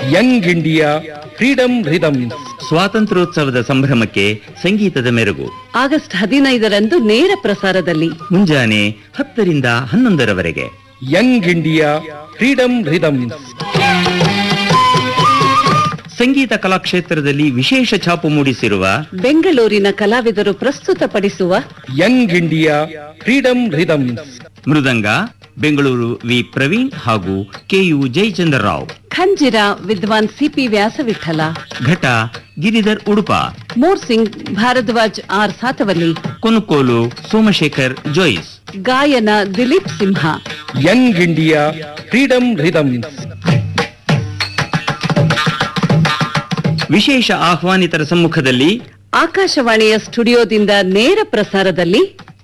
Young India freedom rhythm. ಸ್ವಾತಂತ್ರ್ಯೋತ್ಸವದ ಸಂಭ್ರಮಕ್ಕೆ ಸಂಗೀತದ ಮೆರುಗು. August 15ರಂದು ನೇರ ಪ್ರಸಾರದಲ್ಲಿ ಮುಂಜಾನೆ 10 ರಿಂದ 11ರವರೆಗೆ. Young India freedom rhythm. ಸಂಗೀತ ಕಲಾಕ್ಷೇತ್ರದಲ್ಲಿ ವಿಶೇಷ ಛಾಪು ಮೂಡಿಸಿರುವ ಬೆಂಗಳೂರಿನ ಕಲಾವಿದರು ಪ್ರಸ್ತುತಪಡಿಸುವ ಯಂಗ್ ಇಂಡಿಯಾ ಫ್ರೀಡಮ್ ರಿದಮ್. ಮೃದಂಗ ಬೆಂಗಳೂರು ವಿ ಪ್ರವೀಣ್ ಹಾಗೂ ಕೆಯು ಜಯಚಂದ್ರ ರಾವ್. ಖಂಜಿರ ವಿದ್ವಾನ್ ಸಿಪಿ ವ್ಯಾಸವಿಠಲ. ಘಟ ಗಿರಿಧರ್ ಉಡುಪ. ಮೋರ್ಸಿಂಗ್ ಭಾರದ್ವಾಜ್ ಆರ್ ಸಾತವಲ್ಲಿ. ಕೊನುಕೋಲು ಸೋಮಶೇಖರ್ ಜೋಯಿಸ್. ಗಾಯನ ದಿಲೀಪ್ ಸಿಂಹ. Young India freedom rhythm. ವಿಶೇಷ ಆಹ್ವಾನಿತರ ಸಮ್ಮುಖದಲ್ಲಿ ಆಕಾಶವಾಣಿಯ ಸ್ಟುಡಿಯೋದಿಂದ ನೇರ ಪ್ರಸಾರದಲ್ಲಿ